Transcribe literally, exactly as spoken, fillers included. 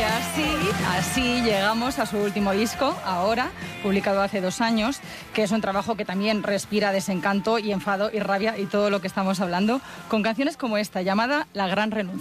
así, así llegamos a su último disco, Ahora, publicado hace dos años, que es un trabajo que también respira desencanto y enfado y rabia y todo lo que estamos hablando, con canciones como esta, llamada La Gran Renuncia.